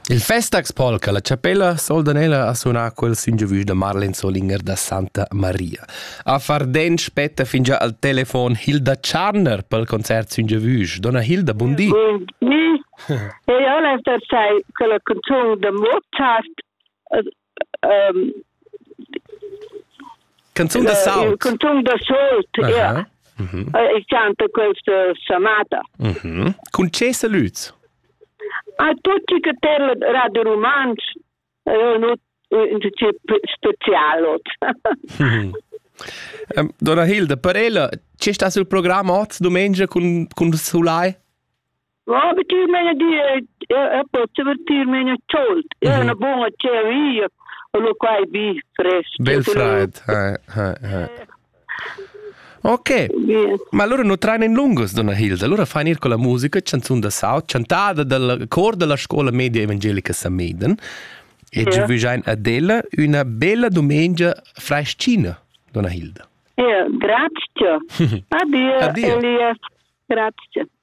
Il Festax Polka, la Chapella Soldanella a suonar quel singevüs de Marlen Solinger da Santa Maria. A Farden spetta fin già al telefon Hilda Czarner pel concert singevüs. Donna Hilda, buon dì. Buondì. E io le sai quella canzone da Mozart. Canzone da Salt. Canzone da Salt, ja. E canta questa Samata. Con che saluz? A tutti che te radio romans, non c'è speciale. Donna Hilda, per ella, c'è sta sul programma oggi domenica con Sulai? Ma perché me ne posso vertir me ne ciolt. È una buona ceria, lo quai bi fresco. Bel fried. Ok, ma allora non traen lungos, Donna Hilda. Allora fai con la musica, canzone da Saut, cantata dal coro della scuola media evangelica Sameden. E ci vuoi Adela una bella domenica frescina, Donna Hilda. Grazie. Addio, Elias. Grazie.